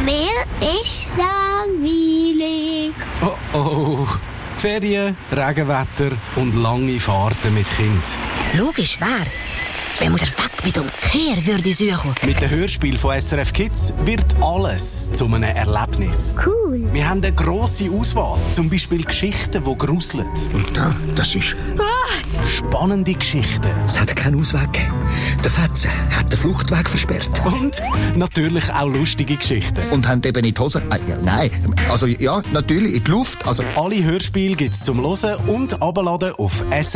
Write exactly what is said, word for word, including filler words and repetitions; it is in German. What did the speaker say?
Mir ist langweilig. Oh oh. Ferien, Regenwetter und lange Fahrten mit Kind. Logisch wäre, wenn man den Weg mit Umkehr würde suchen. Mit dem Hörspiel von S R F Kids wird alles zu einem Erlebnis. Cool. Wir haben eine grosse Auswahl. Zum Beispiel Geschichten, die gruseln. Und da, das ist... Ah! Spannende Geschichten. Es hat keinen Ausweg gegeben. Der Fetze hat den Fluchtweg versperrt. Und natürlich auch lustige Geschichten. Und haben eben in die Hose... Äh, ja, nein, also ja, natürlich, in die Luft. Also Alle Hörspiele gibt's zum Hören und Abladen auf S